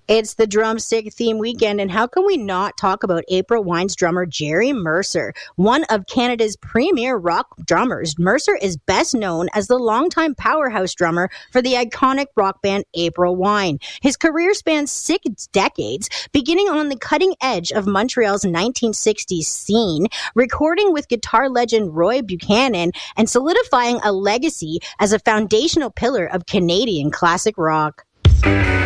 It's the drumstick theme weekend, and how can we not talk about April Wine's drummer Jerry Mercer, one of Canada's premier rock drummers. Mercer is best known as the longtime powerhouse drummer for the iconic rock band April Wine. His career spans 6 decades, beginning on the cutting edge of Montreal's 1960s scene, recording with guitar legend Roy Buchanan, and solidifying a legacy as a foundational pillar of Canadian classic rock.